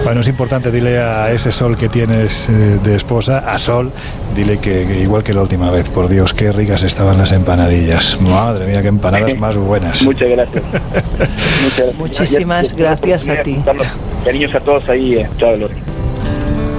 Bueno, es importante, dile a ese Sol que tienes de esposa, a Sol, dile que igual que la última vez, por Dios, qué ricas estaban las empanadillas. Madre mía, qué empanadas más buenas. Muchas gracias. Muchísimas gracias a ti. Cariños a todos ahí. Chao, Lore.